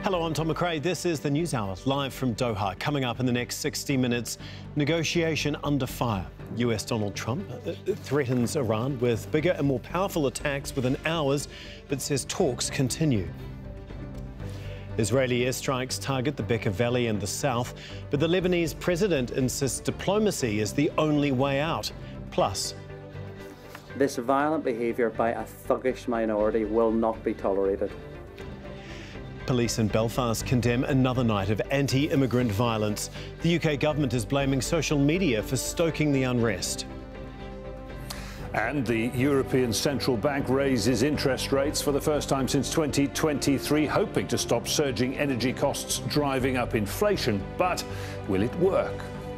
Hello, I'm Tom McRae. This is the News Hour, live from Doha. Coming up in the next 60 minutes, negotiation under fire. US Donald Trump threatens Iran with bigger and more powerful attacks within hours, but says talks continue. Israeli airstrikes target the Bekaa Valley in the south, but the Lebanese president insists diplomacy is the only way out. Plus, this violent behaviour by a thuggish minority will not be tolerated. Police in Belfast condemn another night of anti-immigrant violence. The UK government is blaming social media for stoking the unrest. And the European Central Bank raises interest rates for the first time since 2023, hoping to stop surging energy costs driving up inflation. But will it work?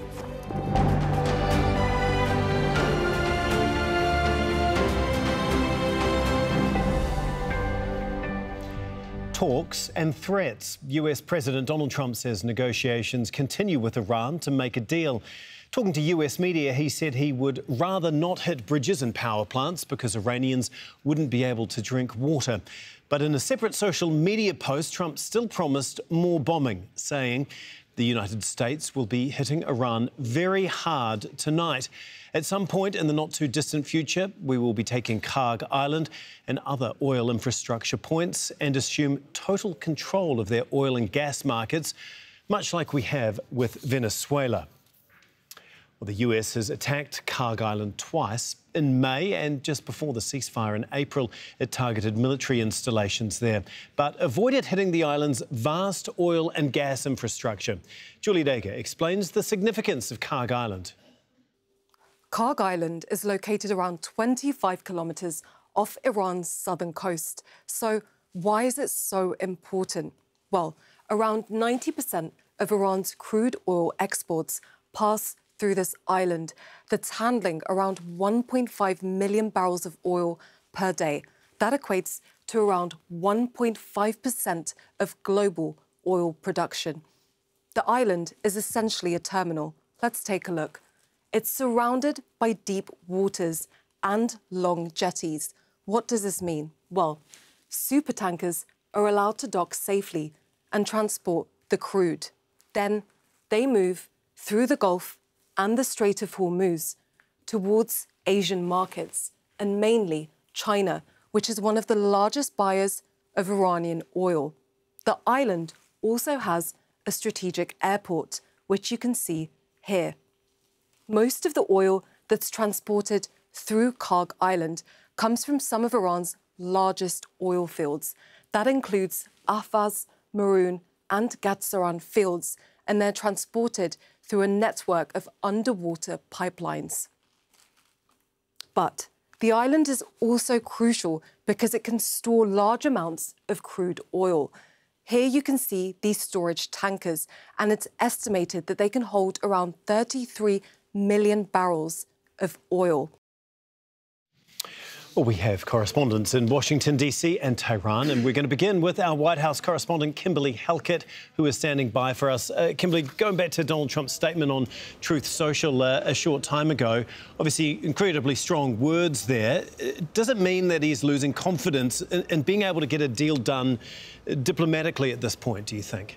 Talks and threats. US President Donald Trump says negotiations continue with Iran to make a deal. Talking to US media, he said he would rather not hit bridges and power plants because Iranians wouldn't be able to drink water. But in a separate social media post, Trump still promised more bombing, saying the United States will be hitting Iran very hard tonight. At some point in the not-too-distant future, we will be taking Kharg Island and other oil infrastructure points and assume total control of their oil and gas markets, much like we have with Venezuela. Well, the US has attacked Kharg Island twice, in May and just before the ceasefire in April. It targeted military installations there, but avoided hitting the island's vast oil and gas infrastructure. Julie Dacre explains the significance of Kharg Island. Kharg Island is located around 25 kilometres off Iran's southern coast. So why is it so important? Well, around 90% of Iran's crude oil exports pass through this island that's handling around 1.5 million barrels of oil per day. That equates to around 1.5% of global oil production. The island is essentially a terminal. Let's take a look. It's surrounded by deep waters and long jetties. What does this mean? Well, supertankers are allowed to dock safely and transport the crude. Then they move through the Gulf and the Strait of Hormuz towards Asian markets, and mainly China, which is one of the largest buyers of Iranian oil. The island also has a strategic airport, which you can see here. Most of the oil that's transported through Kharg Island comes from some of Iran's largest oil fields. That includes Ahvaz, Marun and Ghazran fields, and they're transported through a network of underwater pipelines. But the island is also crucial because it can store large amounts of crude oil. Here you can see these storage tankers, and it's estimated that they can hold around 33 million barrels of oil. Well, we have correspondents in Washington, D.C. and Tehran, and we're going to begin with our White House correspondent, Kimberly Halkett, who is standing by for us. Kimberly, going back to Donald Trump's statement on Truth Social a short time ago, obviously incredibly strong words there. Does it mean that he's losing confidence in being able to get a deal done diplomatically at this point, do you think?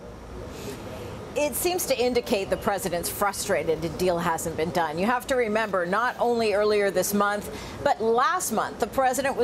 It seems to indicate the president's frustrated a deal hasn't been done. You have to remember, not only earlier this month, but last month, the president was